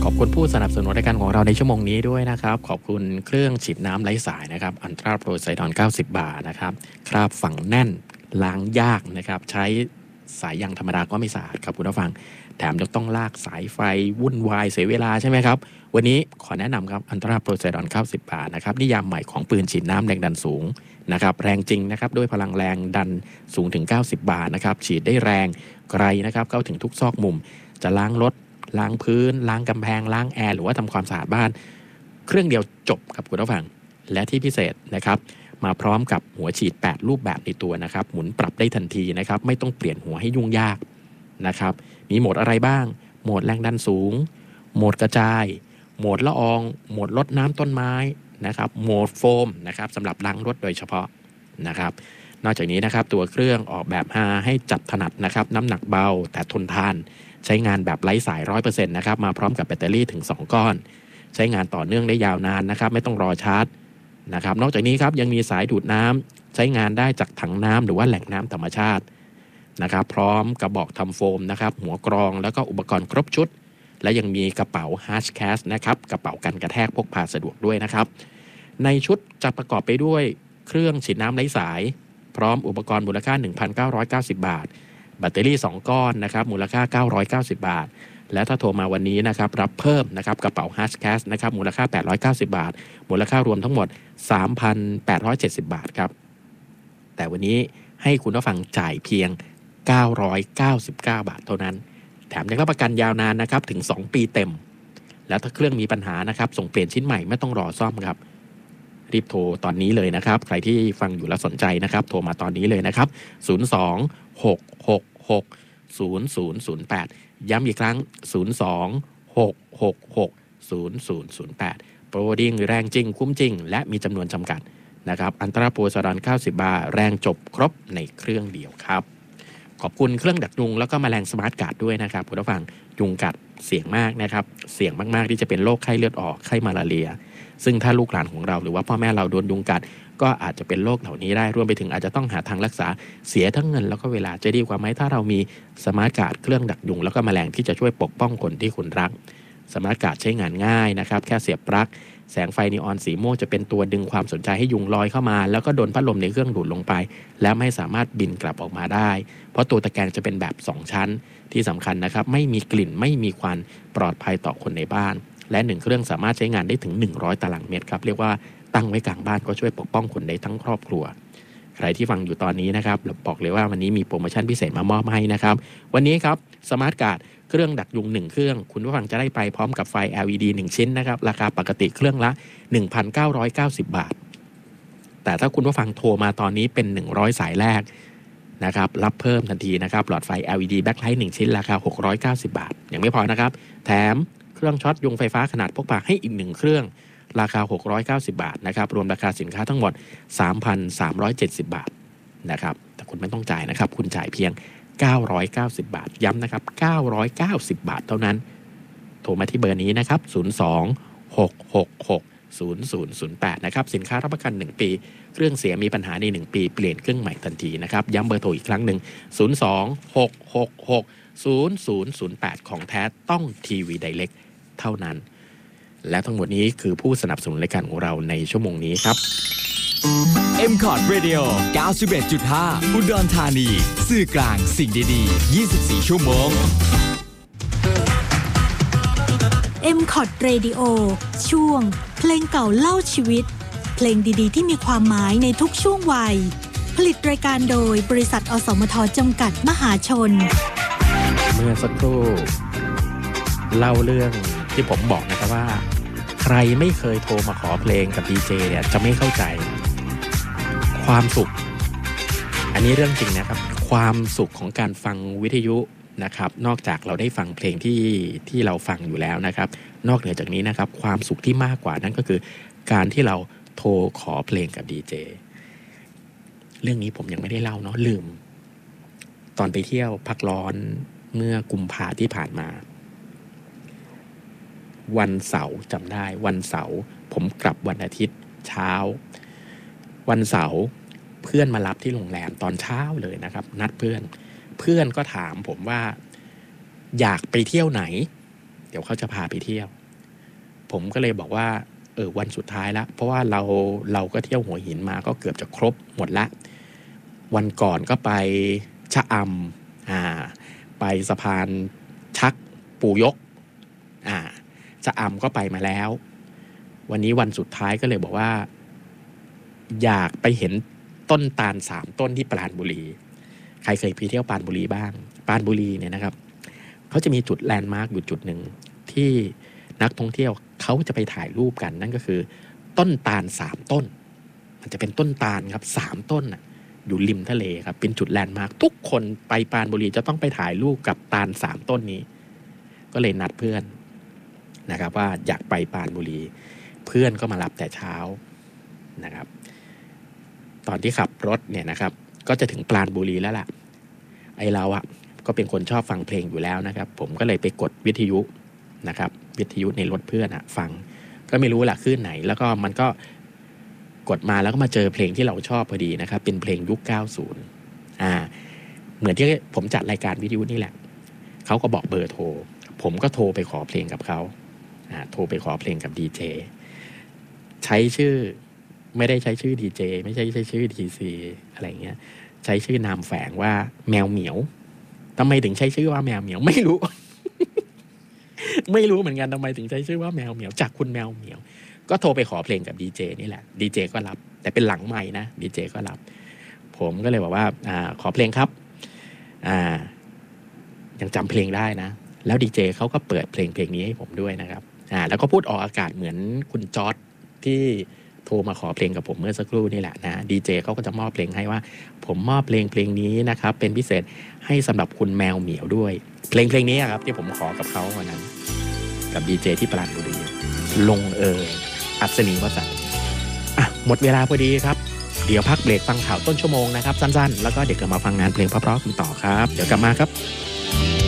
ขอบคุณผู้สนับสนุนรายการของเราในชั่วโมงนี้ด้วยนะครับขอบคุณเครื่องฉีดน้ำไร้สายนะครับอันตราโปรไซดอน90 บาทนะครับคราบฝังแน่นล้างยากนะครับใช้สายยางธรรมดาก็ไม่สะอาดครับคุณผู้ฟังแถมจะต้องลากสายไฟวุ่นวายเสียเวลาใช่ไหมครับวันนี้ขอแนะนำครับอันตราโปรไซดอน90 บาทนะครับนิยามใหม่ของปืนฉีดน้ำแรงดันสูงนะครับแรงจริงนะครับด้วยพลังแรงดันสูงถึง90 บาทนะครับฉีดได้แรงไกลนะครับเข้าถึงทุกซอกมุมจะล้างรถล้างพื้นล้างกำแพงล้างแอร์หรือว่าทำความสะอาดบ้านเครื่องเดียวจบครับคุณผู้ฟังและที่พิเศษนะครับมาพร้อมกับหัวฉีด8รูปแบบในตัวนะครับหมุนปรับได้ทันทีนะครับไม่ต้องเปลี่ยนหัวให้ยุ่งยากนะครับมีโหมดอะไรบ้างโหมดแรงดันสูงโหมดกระจายโหมดละอองโหมดลดน้ำต้นไม้นะครับโหมดโฟมนะครับสำหรับล้างรถโดยเฉพาะนะครับนอกจากนี้นะครับตัวเครื่องออกแบบมาให้จับถนัดนะครับน้ำหนักเบาแต่ทนทานใช้งานแบบไร้สาย 100% นะครับมาพร้อมกับแบตเตอรี่ถึง2ก้อนใช้งานต่อเนื่องได้ยาวนานนะครับไม่ต้องรอชาร์จนะครับนอกจากนี้ครับยังมีสายดูดน้ำใช้งานได้จากถังน้ำหรือว่าแหล่งน้ำธรรมชาตินะครับพร้อมกระบอกทำโฟมนะครับหัวกรองแล้วก็อุปกรณ์ครบชุดและยังมีกระเป๋า Hard Cash นะครับกระเป๋ากันกระแทกพกพาสะดวกด้วยนะครับในชุดจะประกอบไปด้วยเครื่องฉีดน้ำไร้สายพร้อมอุปกรณ์มูลค่า 1,990 บาทแบตเตอรี่2ก้อนนะครับมูลค่า990 บาทและถ้าโทรมาวันนี้นะครับรับเพิ่มนะครับกระเป๋า Hard Cash นะครับมูลค่า890 บาทมูลค่ารวมทั้งหมด 3,870 บาทครับแต่วันนี้ให้คุณผู้ฟังจ่ายเพียง999 บาทเท่านั้นแถมยังรับประกันยาวนานนะครับถึง2 ปีเต็มแล้วถ้าเครื่องมีปัญหานะครับส่งเปลี่ยนชิ้นใหม่ไม่ต้องรอซ่อมครับรีบโทรตอนนี้เลยนะครับใครที่ฟังอยู่แล้วสนใจนะครับโทรมาตอนนี้เลยนะครับ02-666-0008ย้ำอีกครั้ง02-666-0008โปรดิ้งแรงจริงคุ้มจริงและมีจำนวนจำกัดนะครับอันตราโปรซาดอน90 บาทแรงจบครบในเครื่องเดียวครับขอบคุณเครื่องดักยุงแล้วก็แมลงสมาร์ทการ์ดด้วยนะครับคุณผู้ฟังยุงกัดเสี่ยงมากนะครับเสี่ยงมากๆที่จะเป็นโรคไข้เลือดออกไข้มาลาเรียซึ่งถ้าลูกหลานของเราหรือว่าพ่อแม่เราโดนยุงกัดก็อาจจะเป็นโรคเหล่านี้ได้รวมไปถึงอาจจะต้องหาทางรักษาเสียทั้งเงินแล้วก็เวลาจะดีกว่าไหมถ้าเรามีสมาร์ทการ์ดเครื่องดักยุงแล้วก็แมลงที่จะช่วยปกป้องคนที่คุณรักสมาร์ทการ์ดใช้งานง่ายนะครับแค่เสียบปลั๊กแสงไฟนีออนสีม่วงจะเป็นตัวดึงความสนใจให้ยุงลอยเข้ามาแล้วก็โดนพัดลมในเครื่องดูดลงไปแล้วไม่สามารถบินกลับออกมาได้เพราะตัวตะแกรงจะเป็นแบบ2ชั้นที่สำคัญนะครับไม่มีกลิ่นไม่มีควันปลอดภัยต่อคนในบ้านและ1เครื่องสามารถใช้งานได้ถึง100ตารางเมตรครับเรียกว่าตั้งไว้กลางบ้านก็ช่วยปกป้องคนได้ทั้งครอบครัวใครที่ฟังอยู่ตอนนี้นะครับบอกเลยว่าวันนี้มีโปรโมชั่นพิเศษมามอบให้นะครับวันนี้ครับสมาร์ทการ์ดเครื่องดักยุง1เครื่องคุณผู้ฟังจะได้ไปพร้อมกับไฟ LED 1ชิ้นนะครับราคาปกติเครื่องละ 1,990 บาทแต่ถ้าคุณผู้ฟังโทรมาตอนนี้เป็น100สายแรกนะครับรับเพิ่มทันทีนะครับหลอดไฟ LED backlight 1ชิ้นราคา690 บาทยังไม่พอนะครับแถมเครื่องช็อตยุงไฟฟ้าขนาดพกพาให้อีก1เครื่องราคา690 บาทนะครับรวมราคาสินค้าทั้งหมด 3,370 บาทนะครับแต่คุณไม่ต้องจ่ายนะครับคุณจ่ายเพียง990 บาทย้ำนะครับ990 บาทเท่านั้นโทรมาที่เบอร์นี้นะครับ02-666-0008นะครับสินค้ารับประกัน1ปีเครื่องเสียมีปัญหาใน1ปีเปลี่ยนเครื่องใหม่ทันทีนะครับย้ำเบอร์โทรอีกครั้งหนึ่ง02-666-0008ของแท้ต้องทีวีไดเรกเท่านั้นและทั้งหมดนี้คือผู้สนับสนุนรายการของเราในชั่วโมงนี้ครับ M-Cod Radio 91.5 อุดรธานีสื่อกลางสิ่งดีๆ24 ชั่วโมง M-Cod Radio ช่วงเพลงเก่าเล่าชีวิตเพลงดีๆที่มีความหมายในทุกช่วงวัยผลิตรายการโดยบริษัทอสมทจำกัดมหาชนเมื่อสักครู่เล่าเรื่องที่ผมบอกนะครับว่าใครไม่เคยโทรมาขอเพลงกับดีเจเนี่ยจะไม่เข้าใจความสุขอันนี้เรื่องจริงนะครับความสุขของการฟังวิทยุนะครับนอกจากเราได้ฟังเพลงที่เราฟังอยู่แล้วนะครับนอกเหนือจากนี้นะครับความสุขที่มากกว่านั้นก็คือการที่เราโทรขอเพลงกับดีเจเรื่องนี้ผมยังไม่ได้เล่าเนาะลืมตอนไปเที่ยวพักร้อนเมื่อกุมภาที่ผ่านมาวันเสาร์จำได้วันเสาร์ผมกลับวันอาทิตย์เช้าวันเสาร์เพื่อนมารับที่โรงแรมตอนเช้าเลยนะครับนัดเพื่อนก็ถามผมว่าอยากไปเที่ยวไหนดี๋ยวเขาจะพาไปเที่ยวผมก็เลยบอกว่าวันสุดท้ายแล้วเพราะว่าเราก็เที่ยวหัวหินมาก็เกือบจะครบหมดละวันก่อนก็ไปชะอำไปสะพานชักปู่ยกชะอำก็ไปมาแล้ววันนี้วันสุดท้ายก็เลยบอกว่าอยากไปเห็นต้นตาล3ต้นที่ปราณบุรีใครเคยไปเที่ยวปราณบุรีบ้างปราณบุรีเนี่ยนะครับเขาจะมีจุดแลนด์มาร์คอยู่จุดหนึ่งที่นักท่องเที่ยวเขาจะไปถ่ายรูปกันนั่นก็คือต้นตาล3ต้นมันจะเป็นต้นตาลครับ3ต้นอยู่ริมทะเลครับเป็นจุดแลนด์มาร์คทุกคนไปปราณบุรีจะต้องไปถ่ายรูปกับตาล3ต้นนี้ก็เลยนัดเพื่อนนะครับว่าอยากไปปราณบุรีเพื่อนก็มารับแต่เช้านะครับตอนที่ขับรถเนี่ยนะครับก็จะถึงปราณบุรีแล้วล่ะไอเราก็เป็นคนชอบฟังเพลงอยู่แล้วนะครับผมก็เลยไปกดวิทยุนะครับวิทยุในรถเพื่อนฟังก็ไม่รู้ล่ะคลื่นไหนแล้วก็มันก็กดมาแล้วก็มาเจอเพลงที่เราชอบพอดีนะครับเป็นเพลงยุค 90เหมือนที่ผมจัดรายการวิทยุนี่แหละเขาก็บอกเบอร์โทรผมก็โทรไปขอเพลงกับเขาโทรไปขอเพลงกับดีเจใช้ชื่อไม่ได้ใช้ชื่อดีเจไม่ใช่ใช้ชื่อดีซีอะไรเงี้ยใช้ชื่อนามแฝงว่าแมวเหมียวทำไมถึงใช้ชื่อว่าแมวเหมียวไม่รู้ ไม่รู้เหมือนกันทำไมถึงใช้ชื่อว่าแมวเหมียวจากคุณแมวเหมียวก็โทรไปขอเพลงกับดีเจนี่แหละดีเจก็รับแต่เป็นหลังไมค์นะดีเจก็รับผมก็เลยบอกว่าขอเพลงครับยังจำเพลงได้นะแล้วดีเจเขาก็เปิดเพลงนี้ให้ผมด้วยนะครับแล้วก็พูดออกอากาศเหมือนคุณจอร์จที่โทรมาขอเพลงกับผมเมื่อสักครู่นี่แหละนะดีเจเขาก็จะมอบเพลงให้ว่าผมมอบเพลงนี้นะครับเป็นพิเศษให้สำหรับคุณแมวเหมียวด้วยเพลงนี้ครับที่ผมขอกับเขาวันนั้นกับดีเจที่ปราณบุรีลงอัศนีวสันต์หมดเวลาพอดีครับเดี๋ยวพักเบรกฟังข่าวต้นชั่วโมงนะครับสั้นๆแล้วก็เดี๋ยวกลับมาฟังงานเพลงเพราะๆกันต่อครับเดี๋ยวกลับมาครับ